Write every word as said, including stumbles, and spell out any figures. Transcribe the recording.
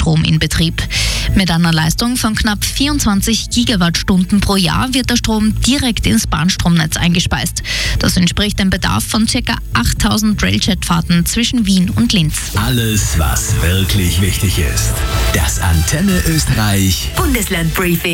Baustrom in Betrieb. Mit einer Leistung von knapp vierundzwanzig Gigawattstunden pro Jahr wird der Strom direkt ins Bahnstromnetz eingespeist. Das entspricht dem Bedarf von ca. achttausend Railjet-Fahrten zwischen Wien und Linz. Alles, was wirklich wichtig ist. Das Antenne Österreich Bundesland Briefing.